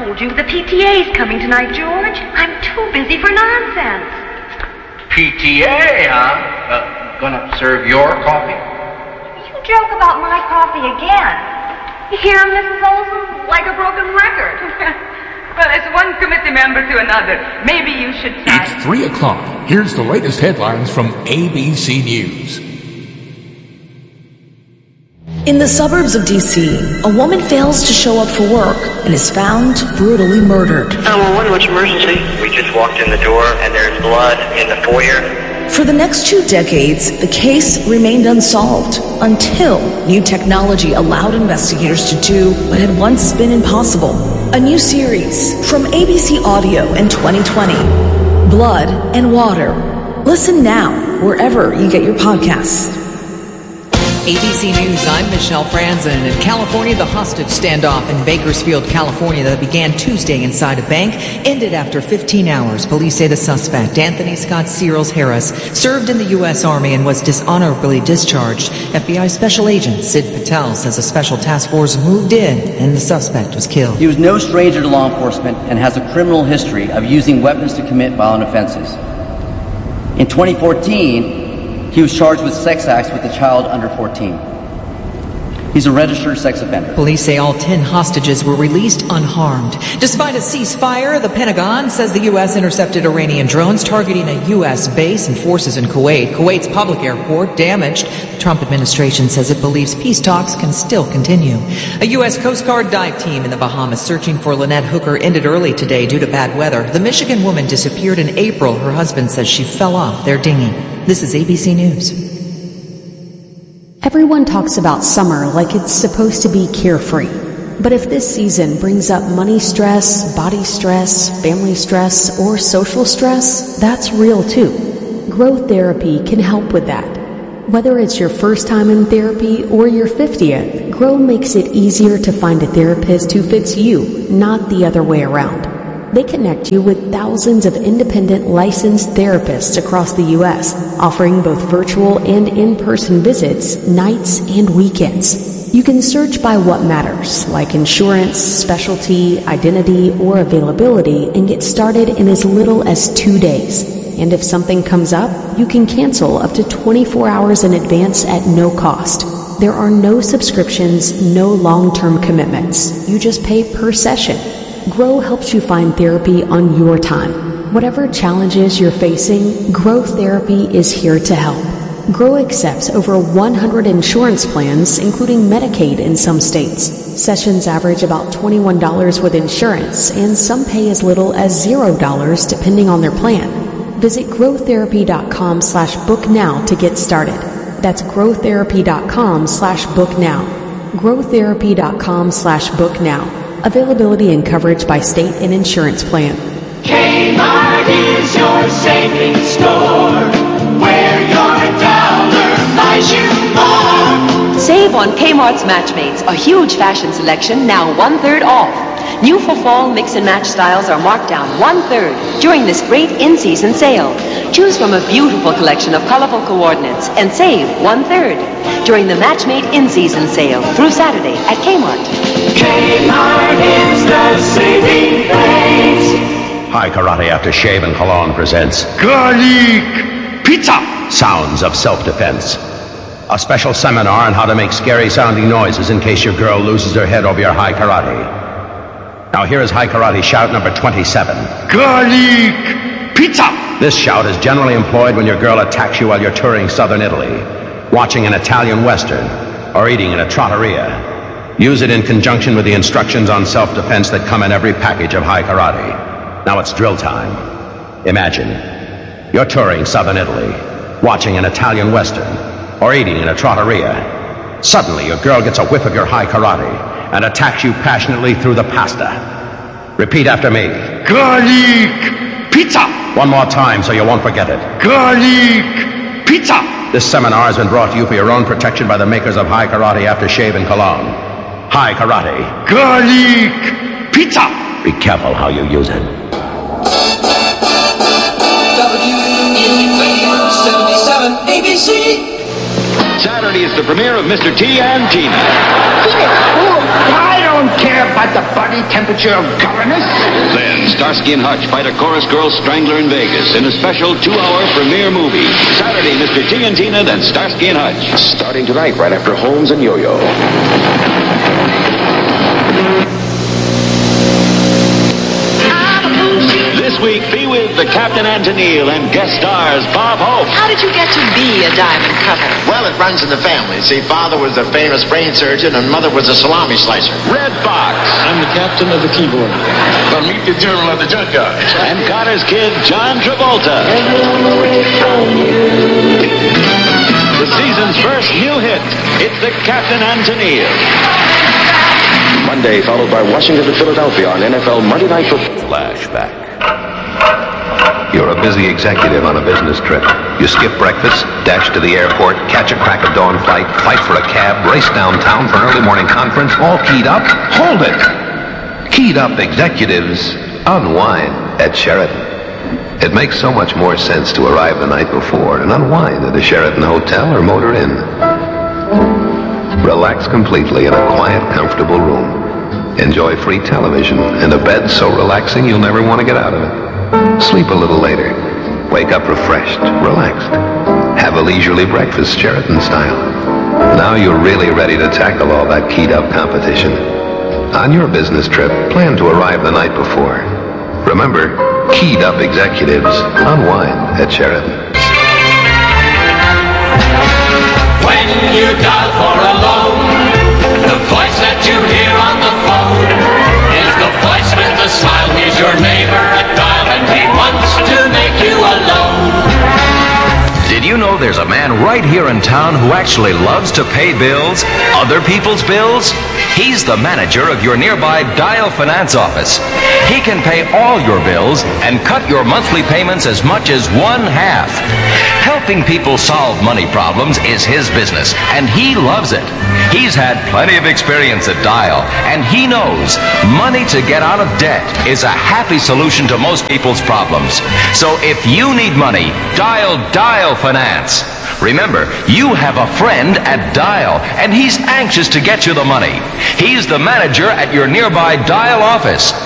told you the PTA's coming tonight, George. I'm too busy for nonsense. PTA, huh? Gonna serve your coffee? You joke about my coffee again. You hear, Mrs. Olson, like a broken record. Well, as one committee member to another, maybe you should sign. It's 3 o'clock. Here's the latest headlines from ABC News. In the suburbs of D.C., a woman fails to show up for work and is found brutally murdered. 911, what's emergency? We just walked in the door and there's blood in the foyer. For the next 2 decades, the case remained unsolved until new technology allowed investigators to do what had once been impossible. A new series from ABC Audio in 2020, Blood and Water. Listen now, wherever you get your podcasts. ABC News, I'm Michelle Franzen. In California, the hostage standoff in Bakersfield, California that began Tuesday inside a bank ended after 15 hours. Police say the suspect, Anthony Scott Searles Harris, served in the U.S. Army and was dishonorably discharged. FBI Special Agent Sid Patel says a special task force moved in and the suspect was killed. He was no stranger to law enforcement and has a criminal history of using weapons to commit violent offenses. In 2014, he was charged with sex acts with a child under 14. He's a registered sex offender. Police say all 10 hostages were released unharmed. Despite a ceasefire, the Pentagon says the U.S. intercepted Iranian drones targeting a U.S. base and forces in Kuwait. Kuwait's public airport damaged. The Trump administration says it believes peace talks can still continue. A U.S. Coast Guard dive team in the Bahamas searching for Lynette Hooker ended early today due to bad weather. The Michigan woman disappeared in April. Her husband says she fell off their dinghy. This is ABC News. Everyone talks about summer like it's supposed to be carefree. But if this season brings up money stress, body stress, family stress, or social stress, that's real too. Grow Therapy can help with that. Whether it's your first time in therapy or your 50th, Grow makes it easier to find a therapist who fits you, not the other way around. They connect you with thousands of independent licensed therapists across the U.S., offering both virtual and in-person visits, nights and weekends. You can search by what matters, like insurance, specialty, identity, or availability, and get started in as little as 2 days. And if something comes up, you can cancel up to 24 hours in advance at no cost. There are no subscriptions, no long-term commitments. You just pay per session. Grow helps you find therapy on your time. Whatever challenges you're facing, Grow Therapy is here to help. Grow accepts over 100 insurance plans, including Medicaid in some states. Sessions average about $21 with insurance, and some pay as little as $0 depending on their plan. Visit growtherapy.com/booknow to get started. That's growtherapy.com/booknow. growtherapy.com/booknow. Availability and coverage by state and insurance plan. Kmart is your savings store, where your dollar buys you more. Save on Kmart's Matchmates, a huge fashion selection, now 1/3 off. New for fall mix and match styles are marked down 1/3 during this great in-season sale. Choose from a beautiful collection of colorful coordinates and save 1/3 during the Matchmate in-season sale through Saturday at Kmart. Kmart is the saving place. High Karate After Shave and Cologne presents Garlic Pizza! Sounds of Self-Defense. A special seminar on how to make scary sounding noises in case your girl loses her head over your High Karate. Now here is High Karate shout number 27. Garlic Pizza! This shout is generally employed when your girl attacks you while you're touring southern Italy, watching an Italian Western, or eating in a trattoria. Use it in conjunction with the instructions on self-defense that come in every package of High Karate. Now it's drill time. Imagine, you're touring southern Italy, watching an Italian Western, or eating in a trattoria. Suddenly, your girl gets a whiff of your High Karate and attacks you passionately through the pasta. Repeat after me. Garlic Pizza! One more time so you won't forget it. Garlic Pizza! This seminar has been brought to you for your own protection by the makers of High Karate After Shave and Cologne. High Karate. Garlic Pizza! Be careful how you use it. WE77 ABC. Saturday is the premiere of Mr. T and Tina. Tina's cool. I don't care about the body temperature adventure of governess? Then Starsky and Hutch fight a chorus girl strangler in Vegas in a special 2-hour premiere movie. Saturday, Mr. T and Tina, then Starsky and Hutch. Starting tonight, right after Holmes and Yo-Yo. This week, be with the Captain Antonil and guest stars Bob Hope. How did you get to be a diamond cutter? Well, it runs in the family. See, father was a famous brain surgeon and mother was a salami slicer. Red Fox. I'm the captain of the keyboard. Well, meet the general of the junkyard. And Carter's kid, John Travolta. The season's first new hit. It's the Captain Antonil. Monday, followed by Washington and Philadelphia on NFL Monday Night Football. Flashback. You're a busy executive on a business trip. You skip breakfast, dash to the airport, catch a crack of dawn flight, fight for a cab, race downtown for an early morning conference, all keyed up. Hold it! Keyed up executives unwind at Sheraton. It makes so much more sense to arrive the night before and unwind at a Sheraton hotel or motor inn. Relax completely in a quiet, comfortable room. Enjoy free television and a bed so relaxing you'll never want to get out of it. Sleep a little later. Wake up refreshed, relaxed. Have a leisurely breakfast, Sheraton style. Now you're really ready to tackle all that keyed-up competition. On your business trip, plan to arrive the night before. Remember, keyed-up executives unwind at Sheraton. When you dial for a loan, the voice that you hear on the phone is the voice with the smile. He's your neighbor at Dial and he wants to make you a loan. Did you know there's a man right here in town who actually loves to pay bills, other people's bills? He's the manager of your nearby Dial Finance office. He can pay all your bills and cut your monthly payments as much as 1/2. Helping people solve money problems is his business, and he loves it. He's had plenty of experience at Dial, and he knows money to get out of debt is a happy solution to most people's problems. So if you need money, dial Dial Finance. Remember, you have a friend at Dial, and he's anxious to get you the money. He's the manager at your nearby Dial office.